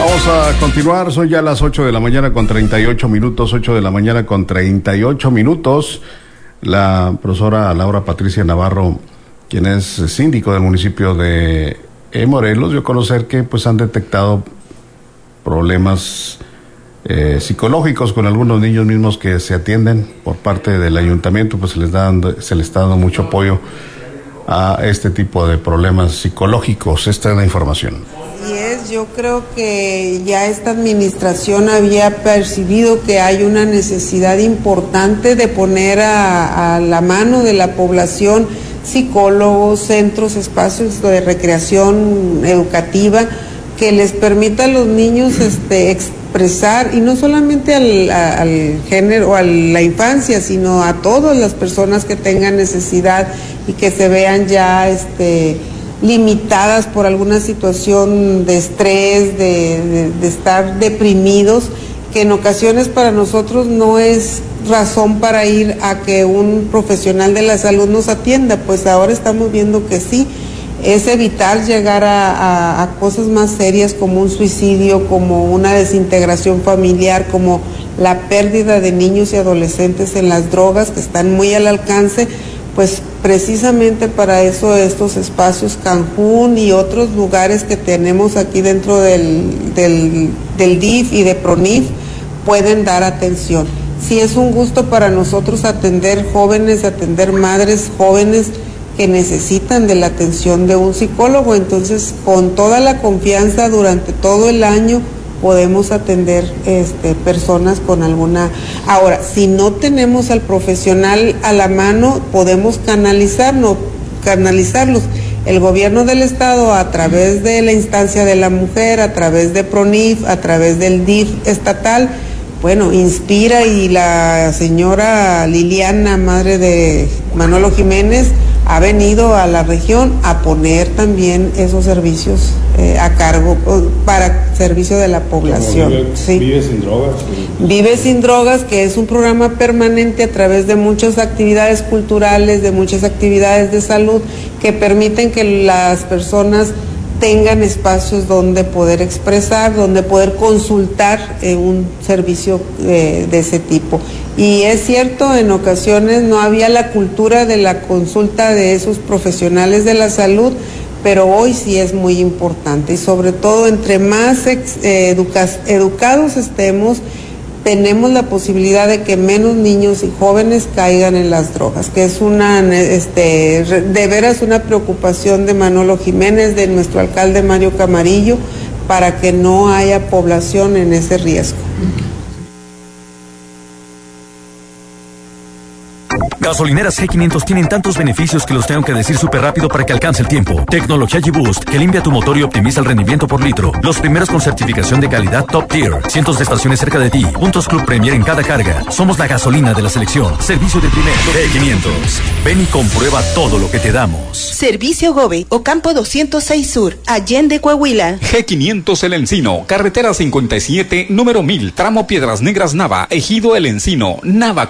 Vamos a continuar, son ya las 8 de la mañana con 38 minutos, 8 de la mañana con 38 minutos. La profesora Laura Patricia Navarro, quien es síndico del municipio de Morelos, dio a conocer que pues han detectado problemas psicológicos con algunos niños mismos que se atienden por parte del ayuntamiento, pues se les está dando mucho apoyo a este tipo de problemas psicológicos. Esta es la información. Así es, yo creo que ya esta administración había percibido que hay una necesidad importante de poner a la mano de la población psicólogos, centros, espacios de recreación educativa que les permita a los niños expresar, y no solamente al género, a la infancia, sino a todas las personas que tengan necesidad y que se vean ya limitadas por alguna situación de estrés, de estar deprimidos, que en ocasiones para nosotros no es razón para ir a que un profesional de la salud nos atienda, pues ahora estamos viendo que sí, es evitar llegar a cosas más serias como un suicidio, como una desintegración familiar, como la pérdida de niños y adolescentes en las drogas que están muy al alcance. Pues precisamente para eso estos espacios Cancún y otros lugares que tenemos aquí dentro del DIF y de PRONIF pueden dar atención. Sí, es un gusto para nosotros atender jóvenes, atender madres jóvenes que necesitan de la atención de un psicólogo, entonces con toda la confianza durante todo el año podemos atender personas con alguna. Ahora, si no tenemos al profesional a la mano, podemos canalizarlos. El gobierno del estado, a través de la instancia de la mujer, a través de PRONIF, a través del DIF estatal, bueno, inspira, y la señora Liliana, madre de Manolo Jiménez, ha venido a la región a poner también esos servicios a cargo para servicio de la población. Vive sin drogas. Vive sin drogas, que es un programa permanente a través de muchas actividades culturales, de muchas actividades de salud, que permiten que las personas tengan espacios donde poder expresar, donde poder consultar un servicio de ese tipo. Y es cierto, en ocasiones no había la cultura de la consulta de esos profesionales de la salud, pero hoy sí es muy importante, y sobre todo entre más educados estemos, tenemos la posibilidad de que menos niños y jóvenes caigan en las drogas, que es de veras una preocupación de Manolo Jiménez, de nuestro alcalde Mario Camarillo, para que no haya población en ese riesgo. Gasolineras G500 tienen tantos beneficios que los tengo que decir súper rápido para que alcance el tiempo. Tecnología G-Boost, que limpia tu motor y optimiza el rendimiento por litro. Los primeros con certificación de calidad Top Tier. Cientos de estaciones cerca de ti. Puntos Club Premier en cada carga. Somos la gasolina de la selección. Servicio de primer. G500. Ven y comprueba todo lo que te damos. Servicio Gobe, Ocampo 206 Sur, Allende, Coahuila. G500 El Encino, carretera 57, número 1000, tramo Piedras Negras Nava, Ejido El Encino, Nava,